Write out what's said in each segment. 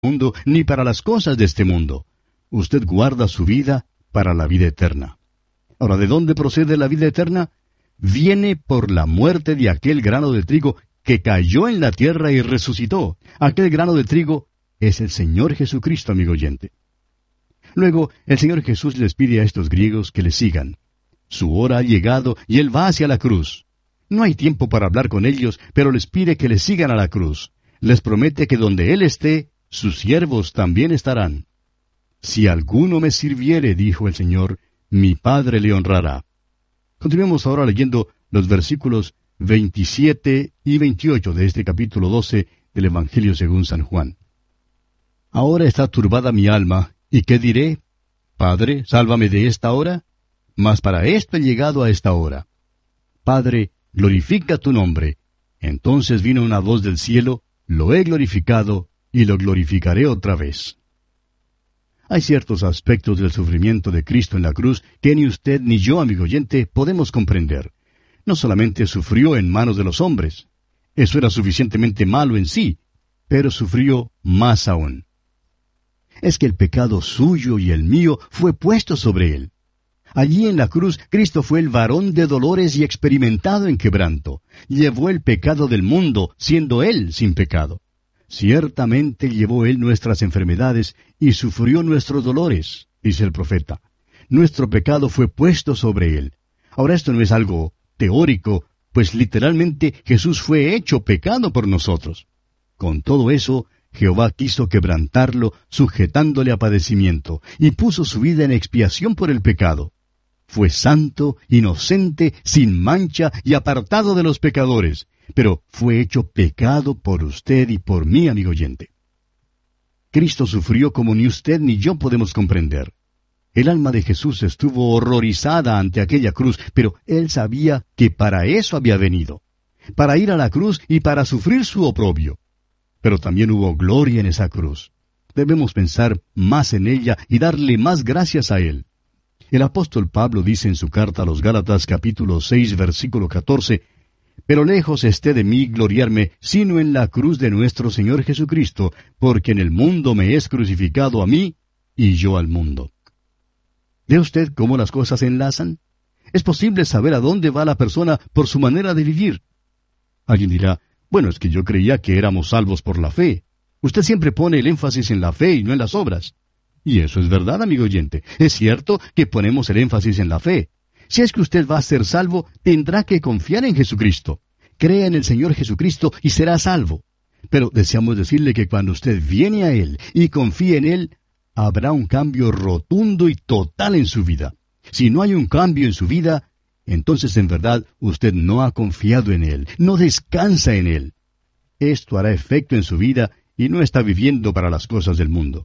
mundo, ni para las cosas de este mundo. Usted guarda su vida para la vida eterna. Ahora, ¿de dónde procede la vida eterna? Viene por la muerte de aquel grano de trigo que cayó en la tierra y resucitó. Aquel grano de trigo es el Señor Jesucristo, amigo oyente. Luego, el Señor Jesús les pide a estos griegos que le sigan. Su hora ha llegado y Él va hacia la cruz. No hay tiempo para hablar con ellos, pero les pide que le sigan a la cruz. Les promete que donde Él esté, sus siervos también estarán. Si alguno me sirviere, dijo el Señor, mi Padre le honrará. Continuemos ahora leyendo los versículos 27 y 28 de este capítulo 12 del Evangelio según San Juan. Ahora está turbada mi alma, ¿y qué diré? Padre, sálvame de esta hora. Mas para esto he llegado a esta hora. Padre, glorifica tu nombre. Entonces vino una voz del cielo, lo he glorificado, y lo glorificaré otra vez. Hay ciertos aspectos del sufrimiento de Cristo en la cruz que ni usted ni yo, amigo oyente, podemos comprender. No solamente sufrió en manos de los hombres. Eso era suficientemente malo en sí, pero sufrió más aún. Es que el pecado suyo y el mío fue puesto sobre Él. Allí en la cruz, Cristo fue el varón de dolores y experimentado en quebranto. Llevó el pecado del mundo, siendo Él sin pecado. Ciertamente llevó Él nuestras enfermedades y sufrió nuestros dolores, dice el profeta. Nuestro pecado fue puesto sobre Él. Ahora esto no es algo teórico, pues literalmente Jesús fue hecho pecado por nosotros. Con todo eso, Jehová quiso quebrantarlo, sujetándole a padecimiento, y puso su vida en expiación por el pecado. Fue santo, inocente, sin mancha y apartado de los pecadores, pero fue hecho pecado por usted y por mí, amigo oyente. Cristo sufrió como ni usted ni yo podemos comprender. El alma de Jesús estuvo horrorizada ante aquella cruz, pero Él sabía que para eso había venido, para ir a la cruz y para sufrir su oprobio. Pero también hubo gloria en esa cruz. Debemos pensar más en ella y darle más gracias a Él. El apóstol Pablo dice en su carta a los Gálatas capítulo 6 versículo 14, «Pero lejos esté de mí gloriarme, sino en la cruz de nuestro Señor Jesucristo, porque en el mundo me es crucificado a mí, y yo al mundo». ¿Ve usted cómo las cosas se enlazan? Es posible saber a dónde va la persona por su manera de vivir. Alguien dirá, bueno, es que yo creía que éramos salvos por la fe. Usted siempre pone el énfasis en la fe y no en las obras. Y eso es verdad, amigo oyente. Es cierto que ponemos el énfasis en la fe. Si es que usted va a ser salvo, tendrá que confiar en Jesucristo. Crea en el Señor Jesucristo y será salvo. Pero deseamos decirle que cuando usted viene a Él y confíe en Él, habrá un cambio rotundo y total en su vida. Si no hay un cambio en su vida, entonces en verdad usted no ha confiado en Él, no descansa en Él. Esto hará efecto en su vida y no está viviendo para las cosas del mundo.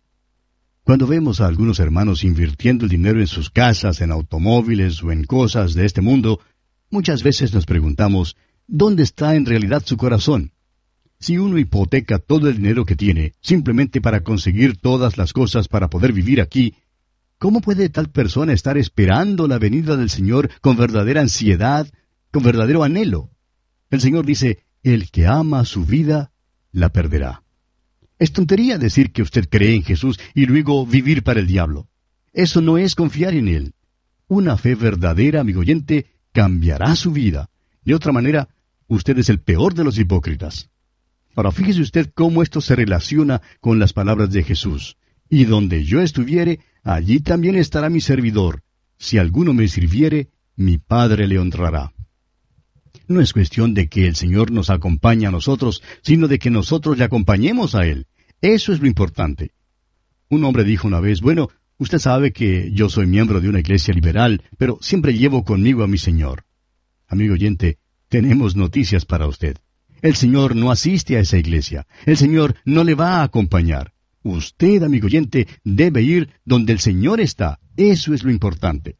Cuando vemos a algunos hermanos invirtiendo el dinero en sus casas, en automóviles o en cosas de este mundo, muchas veces nos preguntamos, ¿dónde está en realidad su corazón? Si uno hipoteca todo el dinero que tiene, simplemente para conseguir todas las cosas para poder vivir aquí, ¿cómo puede tal persona estar esperando la venida del Señor con verdadera ansiedad, con verdadero anhelo? El Señor dice, el que ama su vida, la perderá. Es tontería decir que usted cree en Jesús y luego vivir para el diablo. Eso no es confiar en Él. Una fe verdadera, amigo oyente, cambiará su vida. De otra manera, usted es el peor de los hipócritas. Ahora, fíjese usted cómo esto se relaciona con las palabras de Jesús. Y donde yo estuviere, allí también estará mi servidor. Si alguno me sirviere, mi Padre le honrará. No es cuestión de que el Señor nos acompañe a nosotros, sino de que nosotros le acompañemos a Él. Eso es lo importante. Un hombre dijo una vez, bueno, usted sabe que yo soy miembro de una iglesia liberal, pero siempre llevo conmigo a mi Señor. Amigo oyente, tenemos noticias para usted. El Señor no asiste a esa iglesia. El Señor no le va a acompañar. Usted, amigo oyente, debe ir donde el Señor está. Eso es lo importante.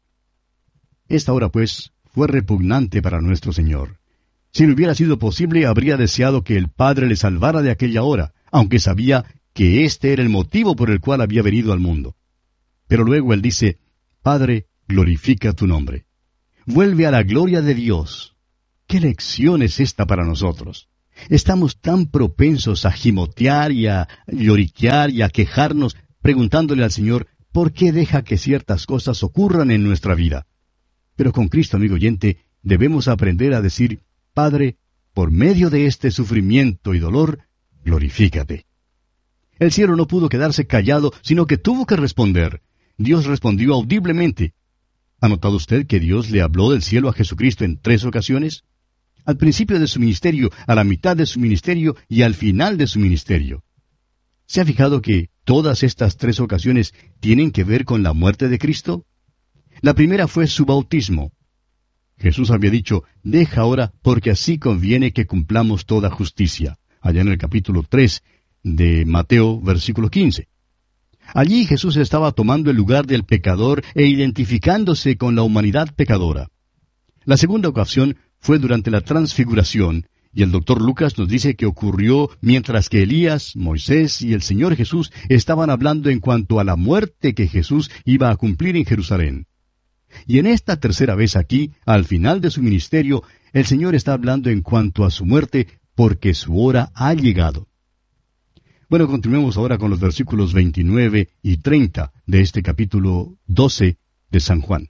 Esta hora, pues, fue repugnante para nuestro Señor. Si le hubiera sido posible, habría deseado que el Padre le salvara de aquella hora, aunque sabía que este era el motivo por el cual había venido al mundo. Pero luego Él dice, Padre, glorifica tu nombre. Vuelve a la gloria de Dios. ¿Qué lección es esta para nosotros? Estamos tan propensos a gimotear y a lloriquear y a quejarnos, preguntándole al Señor, ¿por qué deja que ciertas cosas ocurran en nuestra vida? Pero con Cristo, amigo oyente, debemos aprender a decir, Padre, por medio de este sufrimiento y dolor, glorifícate. El cielo no pudo quedarse callado, sino que tuvo que responder. Dios respondió audiblemente. ¿Ha notado usted que Dios le habló del cielo a Jesucristo en 3 ocasiones? Al principio de su ministerio, a la mitad de su ministerio y al final de su ministerio. ¿Se ha fijado que todas estas 3 ocasiones tienen que ver con la muerte de Cristo? La primera fue su bautismo. Jesús había dicho, deja ahora, porque así conviene que cumplamos toda justicia. Allá en el capítulo 3 de Mateo, versículo 15. Allí Jesús estaba tomando el lugar del pecador e identificándose con la humanidad pecadora. La segunda ocasión fue durante la transfiguración, y el doctor Lucas nos dice que ocurrió mientras que Elías, Moisés y el Señor Jesús estaban hablando en cuanto a la muerte que Jesús iba a cumplir en Jerusalén. Y en esta tercera vez aquí, al final de su ministerio, el Señor está hablando en cuanto a su muerte, porque su hora ha llegado. Bueno, continuemos ahora con los versículos 29 y 30 de este capítulo 12 de San Juan.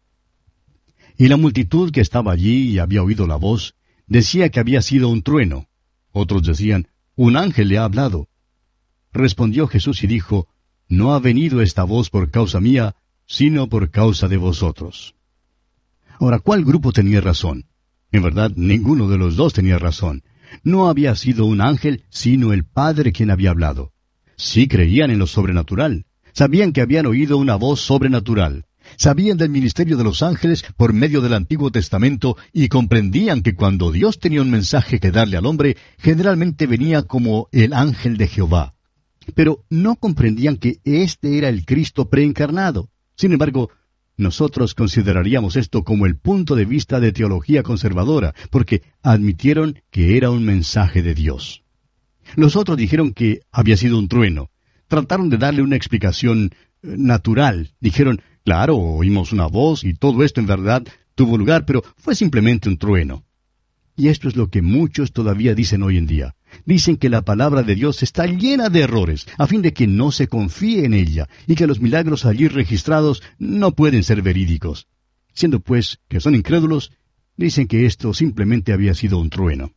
Y la multitud que estaba allí y había oído la voz, decía que había sido un trueno. Otros decían, un ángel le ha hablado. Respondió Jesús y dijo, no ha venido esta voz por causa mía, sino por causa de vosotros. Ahora, ¿cuál grupo tenía razón? En verdad, ninguno de los dos tenía razón. No había sido un ángel, sino el Padre quien había hablado. Sí creían en lo sobrenatural. Sabían que habían oído una voz sobrenatural. Sabían del ministerio de los ángeles por medio del Antiguo Testamento y comprendían que cuando Dios tenía un mensaje que darle al hombre, generalmente venía como el ángel de Jehová. Pero no comprendían que este era el Cristo preencarnado. Sin embargo, nosotros consideraríamos esto como el punto de vista de teología conservadora, porque admitieron que era un mensaje de Dios. Los otros dijeron que había sido un trueno. Trataron de darle una explicación natural. Dijeron, claro, oímos una voz y todo esto en verdad tuvo lugar, pero fue simplemente un trueno. Y esto es lo que muchos todavía dicen hoy en día. Dicen que la palabra de Dios está llena de errores, a fin de que no se confíe en ella, y que los milagros allí registrados no pueden ser verídicos. Siendo pues que son incrédulos, dicen que esto simplemente había sido un trueno.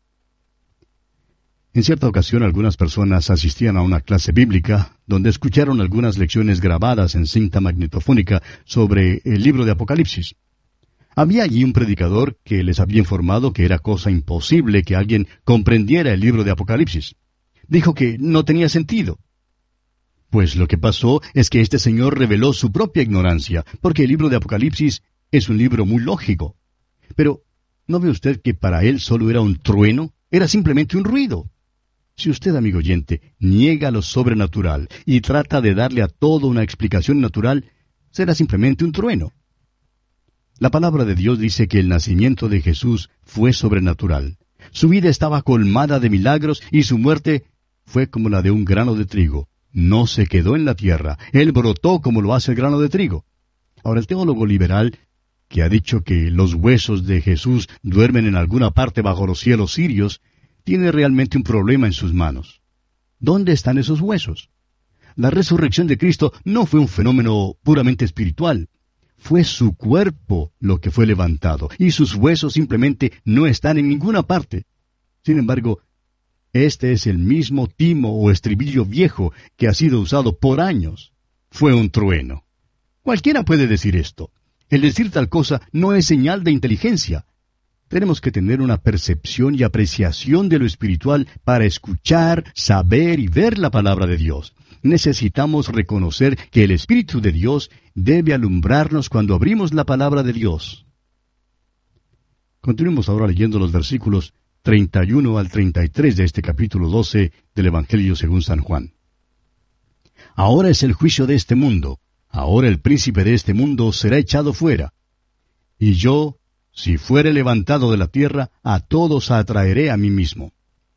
En cierta ocasión algunas personas asistían a una clase bíblica, donde escucharon algunas lecciones grabadas en cinta magnetofónica sobre el libro de Apocalipsis. Había allí un predicador que les había informado que era cosa imposible que alguien comprendiera el libro de Apocalipsis. Dijo que no tenía sentido. Pues lo que pasó es que este señor reveló su propia ignorancia, porque el libro de Apocalipsis es un libro muy lógico. Pero, ¿no ve usted que para él solo era un trueno? Era simplemente un ruido. Si usted, amigo oyente, niega lo sobrenatural y trata de darle a todo una explicación natural, será simplemente un trueno. La palabra de Dios dice que el nacimiento de Jesús fue sobrenatural. Su vida estaba colmada de milagros y su muerte fue como la de un grano de trigo. No se quedó en la tierra. Él brotó como lo hace el grano de trigo. Ahora, el teólogo liberal, que ha dicho que los huesos de Jesús duermen en alguna parte bajo los cielos sirios, tiene realmente un problema en sus manos. ¿Dónde están esos huesos? La resurrección de Cristo no fue un fenómeno puramente espiritual. Fue su cuerpo lo que fue levantado, y sus huesos simplemente no están en ninguna parte. Sin embargo, este es el mismo timo o estribillo viejo que ha sido usado por años. Fue un trueno. Cualquiera puede decir esto. El decir tal cosa no es señal de inteligencia. Tenemos que tener una percepción y apreciación de lo espiritual para escuchar, saber y ver la palabra de Dios. Necesitamos reconocer que el Espíritu de Dios debe alumbrarnos cuando abrimos la palabra de Dios. Continuemos ahora leyendo los versículos 31 al 33 de este capítulo 12 del Evangelio según San Juan. Ahora es el juicio de este mundo. Ahora el príncipe de este mundo será echado fuera. Y yo, si fuere levantado de la tierra, a todos atraeré a mí mismo.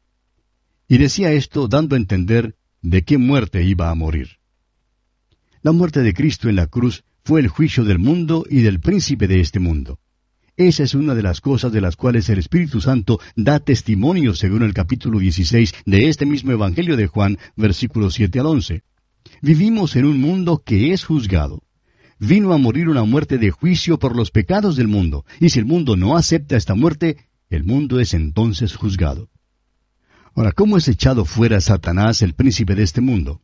Y decía esto dando a entender de qué muerte iba a morir. La muerte de Cristo en la cruz fue el juicio del mundo y del príncipe de este mundo. Esa es una de las cosas de las cuales el Espíritu Santo da testimonio según el capítulo 16 de este mismo Evangelio de Juan, versículos 7 al 11. Vivimos en un mundo que es juzgado. Vino a morir una muerte de juicio por los pecados del mundo, y si el mundo no acepta esta muerte, el mundo es entonces juzgado. Ahora, ¿cómo es echado fuera Satanás, el príncipe de este mundo?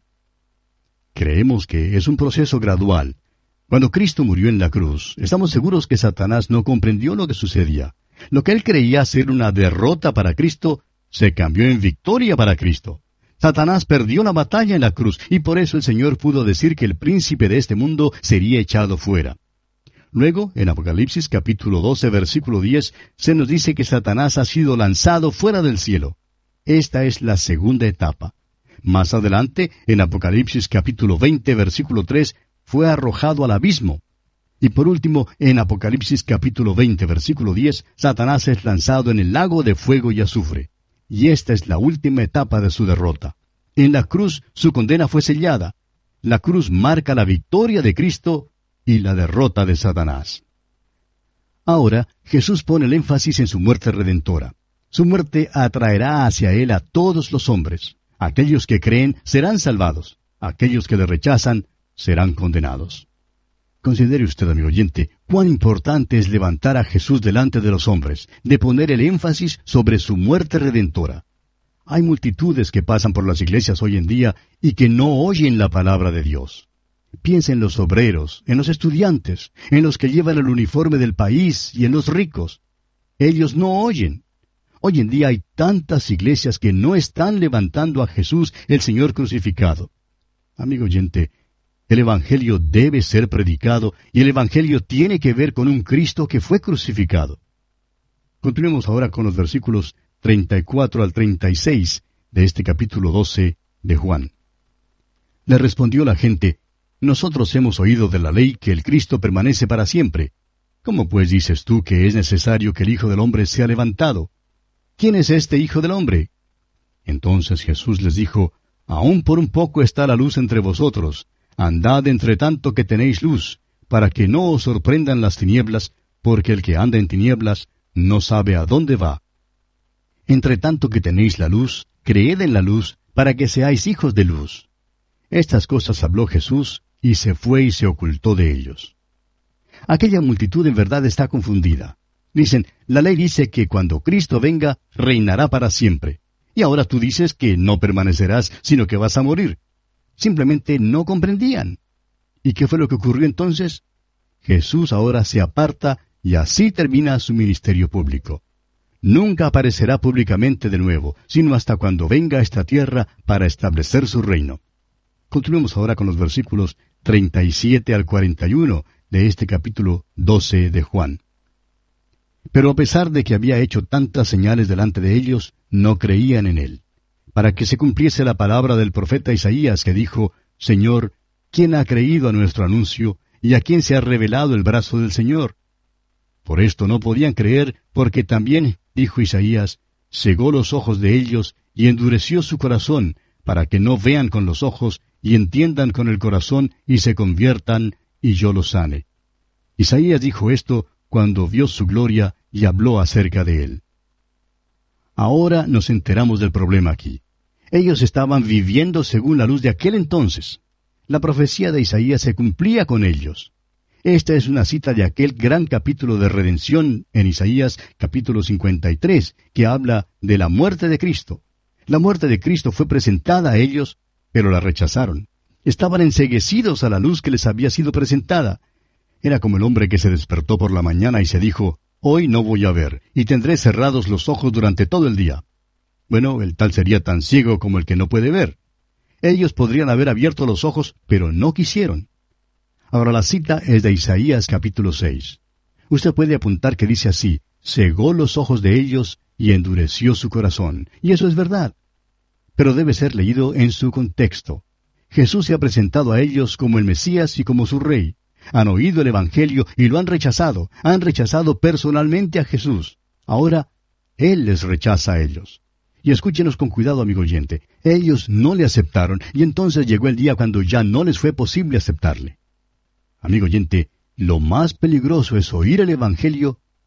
Creemos que es un proceso gradual. Cuando Cristo murió en la cruz, estamos seguros que Satanás no comprendió lo que sucedía. Lo que él creía ser una derrota para Cristo, se cambió en victoria para Cristo. Satanás perdió la batalla en la cruz, y por eso el Señor pudo decir que el príncipe de este mundo sería echado fuera. Luego, en Apocalipsis capítulo 12, versículo 10, se nos dice que Satanás ha sido lanzado fuera del cielo. Esta es la segunda etapa. Más adelante, en Apocalipsis capítulo 20, versículo 3, fue arrojado al abismo. Y por último, en Apocalipsis capítulo 20, versículo 10, Satanás es lanzado en el lago de fuego y azufre. Y esta es la última etapa de su derrota. En la cruz su condena fue sellada. La cruz marca la victoria de Cristo y la derrota de Satanás. Ahora, Jesús pone el énfasis en su muerte redentora. Su muerte atraerá hacia Él a todos los hombres. Aquellos que creen serán salvados. Aquellos que le rechazan serán condenados. Considere usted, amigo oyente, cuán importante es levantar a Jesús delante de los hombres, de poner el énfasis sobre su muerte redentora. Hay multitudes que pasan por las iglesias hoy en día y que no oyen la palabra de Dios. Piensa en los obreros, en los estudiantes, en los que llevan el uniforme del país y en los ricos. Ellos no oyen. Hoy en día hay tantas iglesias que no están levantando a Jesús, el Señor crucificado. Amigo oyente, el Evangelio debe ser predicado y el Evangelio tiene que ver con un Cristo que fue crucificado. Continuemos ahora con los versículos 34 al 36 de este capítulo 12 de Juan. Le respondió la gente: Nosotros hemos oído de la ley que el Cristo permanece para siempre. ¿Cómo pues dices tú que es necesario que el Hijo del Hombre sea levantado? ¿Quién es este Hijo del Hombre? Entonces Jesús les dijo: Aún por un poco está la luz entre vosotros. Andad entre tanto que tenéis luz, para que no os sorprendan las tinieblas, porque el que anda en tinieblas no sabe a dónde va. Entre tanto que tenéis la luz, creed en la luz, para que seáis hijos de luz. Estas cosas habló Jesús, y se fue y se ocultó de ellos. Aquella multitud en verdad está confundida. Dicen, la ley dice que cuando Cristo venga, reinará para siempre. Y ahora tú dices que no permanecerás, sino que vas a morir. Simplemente no comprendían. ¿Y qué fue lo que ocurrió entonces? Jesús ahora se aparta y así termina su ministerio público. Nunca aparecerá públicamente de nuevo, sino hasta cuando venga a esta tierra para establecer su reino. Continuemos ahora con los versículos 37 al 41 de este capítulo 12 de Juan. Pero a pesar de que había hecho tantas señales delante de ellos, no creían en él, para que se cumpliese la palabra del profeta Isaías que dijo: Señor, ¿quién ha creído a nuestro anuncio, y a quién se ha revelado el brazo del Señor? Por esto no podían creer, porque también, dijo Isaías, cegó los ojos de ellos y endureció su corazón, para que no vean con los ojos y entiendan con el corazón y se conviertan, y yo los sane. Isaías dijo esto cuando vio su gloria y habló acerca de él. Ahora nos enteramos del problema aquí. Ellos estaban viviendo según la luz de aquel entonces. La profecía de Isaías se cumplía con ellos. Esta es una cita de aquel gran capítulo de redención en Isaías capítulo 53, que habla de la muerte de Cristo. La muerte de Cristo fue presentada a ellos, pero la rechazaron. Estaban enceguecidos a la luz que les había sido presentada. Era como el hombre que se despertó por la mañana y se dijo: Hoy no voy a ver, y tendré cerrados los ojos durante todo el día. Bueno, el tal sería tan ciego como el que no puede ver. Ellos podrían haber abierto los ojos, pero no quisieron. Ahora la cita es de Isaías capítulo 6. Usted puede apuntar que dice así: cegó los ojos de ellos y endureció su corazón. Y eso es verdad. Pero debe ser leído en su contexto. Jesús se ha presentado a ellos como el Mesías y como su Rey. Han oído el Evangelio y lo han rechazado. Han rechazado personalmente a Jesús. Ahora, Él les rechaza a ellos. Y escúchenos con cuidado, amigo oyente. Ellos no le aceptaron, y entonces llegó el día cuando ya no les fue posible aceptarle. Amigo oyente, lo más peligroso es oír el Evangelio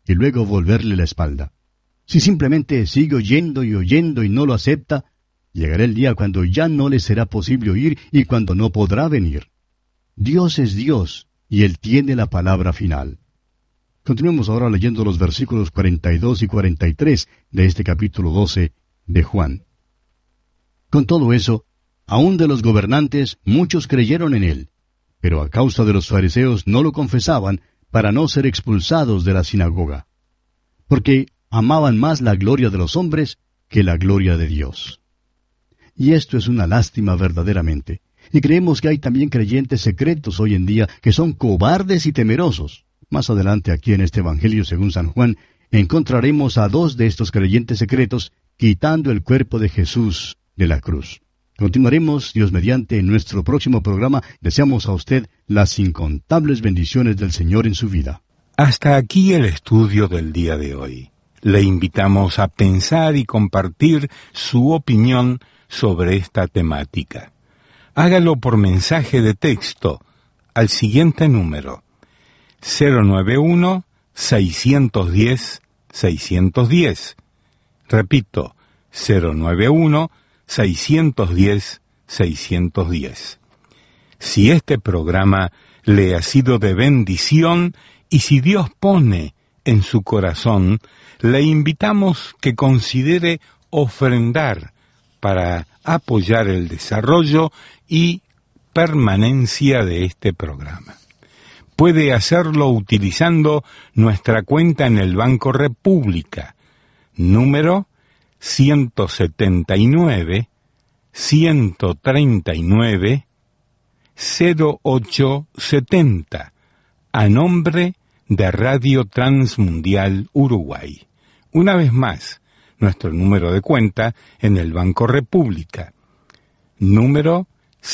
y luego volverle la espalda. Si simplemente sigue oyendo y no lo acepta, llegará el día cuando ya no le será posible oír y cuando no podrá venir. Dios es Dios, y Él tiene la palabra final. Continuemos ahora leyendo los versículos 42 y 43 de este capítulo 12 de Juan. Con todo eso, aun de los gobernantes muchos creyeron en Él, pero a causa de los fariseos no lo confesaban para no ser expulsados de la sinagoga, porque amaban más la gloria de los hombres que la gloria de Dios. Y esto es una lástima verdaderamente, y creemos que hay también creyentes secretos hoy en día que son cobardes y temerosos. Más adelante aquí en este Evangelio según San Juan, encontraremos a 2 de estos creyentes secretos quitando el cuerpo de Jesús de la cruz. Continuaremos, Dios mediante, en nuestro próximo programa. Deseamos a usted las incontables bendiciones del Señor en su vida. Hasta aquí el estudio del día de hoy. Le invitamos a pensar y compartir su opinión sobre esta temática. Hágalo por mensaje de texto al siguiente número: 091-610-610. Repito, 091-610-610. Si este programa le ha sido de bendición y si Dios pone en su corazón, le invitamos que considere ofrendar para apoyar el desarrollo y permanencia de este programa. Puede hacerlo utilizando nuestra cuenta en el Banco República, número 179-139-0870, a nombre de Radio Transmundial Uruguay. Una vez más, nuestro número de cuenta en el Banco República, número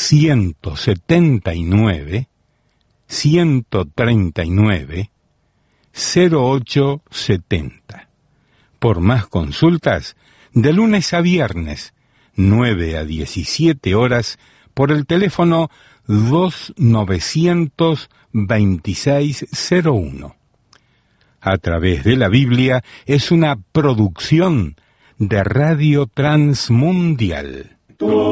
179-139-0870. Por más consultas, de lunes a viernes, 9 a 17 horas, por el teléfono 292601. A través de la Biblia es una producción de Radio Transmundial.